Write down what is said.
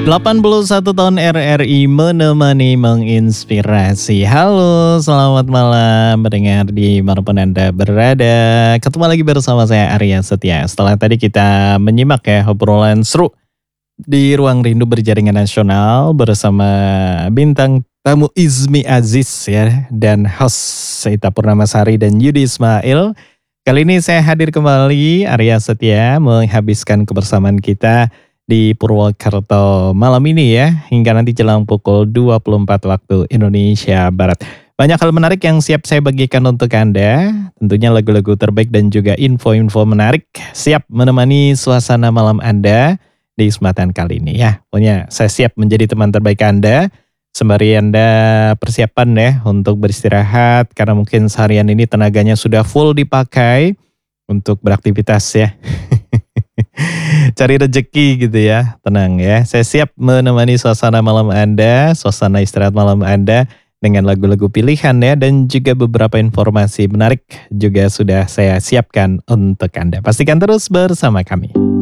81 tahun RRI menemani menginspirasi. Halo, selamat malam mendengar di manapun Anda berada. Ketemu lagi bersama saya Arya Setia. Setelah tadi kita menyimak ya obrolan seru di Ruang Rindu Berjaringan Nasional bersama bintang tamu Izmi Aziz ya dan host Seita Purnamasari dan Yudi Ismail. Kali ini saya hadir kembali Arya Setia menghabiskan kebersamaan kita di Purwokerto malam ini ya, hingga nanti jelang pukul 24 waktu Indonesia Barat. Banyak hal menarik yang siap saya bagikan untuk Anda, tentunya lagu-lagu terbaik dan juga info-info menarik siap menemani suasana malam Anda di kesempatan kali ini ya. Pokoknya saya siap menjadi teman terbaik Anda, sembari Anda persiapan ya untuk beristirahat, karena mungkin seharian ini tenaganya sudah full dipakai untuk beraktivitas ya. Cari rezeki gitu ya, tenang ya. Saya siap menemani suasana malam Anda, suasana istirahat malam Anda dengan lagu-lagu pilihan ya, dan juga beberapa informasi menarik juga sudah saya siapkan untuk Anda. Pastikan terus bersama kami.